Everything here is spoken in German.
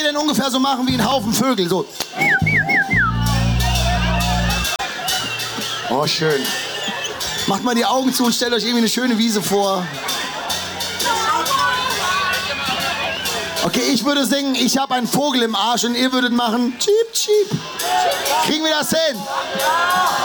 denn ungefähr so machen wie ein Haufen Vögel? So. Oh, schön. Macht mal die Augen zu und stellt euch irgendwie eine schöne Wiese vor. Okay, ich würde singen, ich habe einen Vogel im Arsch und ihr würdet machen, Cheep, Cheep. Kriegen wir das hin?